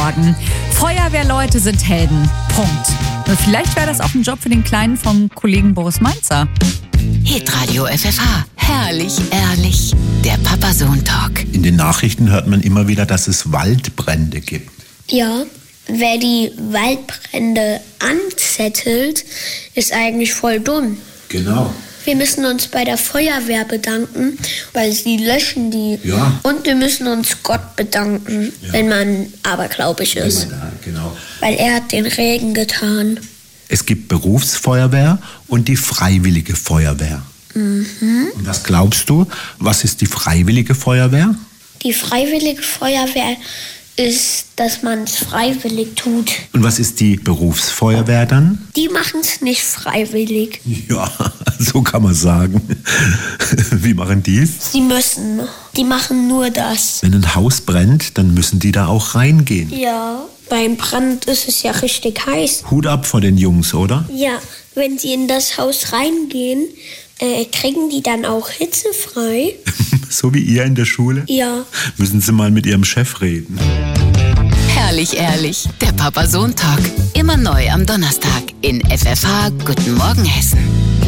Morgen. Feuerwehrleute sind Helden. Punkt. Vielleicht wäre das auch ein Job für den Kleinen vom Kollegen Boris Mainzer. Hitradio FFH. Herrlich, ehrlich. Der Papa-Sohn-Talk. In den Nachrichten hört man immer wieder, dass es Waldbrände gibt. Ja, wer die Waldbrände anzettelt, ist eigentlich voll dumm. Genau. Wir müssen uns bei der Feuerwehr bedanken, weil sie löschen die. Ja. Und wir müssen uns Gott bedanken, wenn man abergläubig ist. Genau. Weil er hat den Regen getan. Es gibt Berufsfeuerwehr und die Freiwillige Feuerwehr. Und was glaubst du, was ist die Freiwillige Feuerwehr? Die Freiwillige Feuerwehr ist, dass man es freiwillig tut. Und was ist die Berufsfeuerwehr dann? Die machen es nicht freiwillig. Ja, so kann man sagen. Wie machen die es? Sie müssen. Die machen nur das. Wenn ein Haus brennt, dann müssen die da auch reingehen. Ja, beim Brand ist es ja richtig heiß. Hut ab vor den Jungs, oder? Ja, wenn sie in das Haus reingehen, kriegen die dann auch hitzefrei? So wie ihr in der Schule? Ja. Müssen Sie mal mit Ihrem Chef reden. Herrlich, ehrlich. Der Papa-Sohn-Talk. Immer neu am Donnerstag in FFH Guten Morgen Hessen.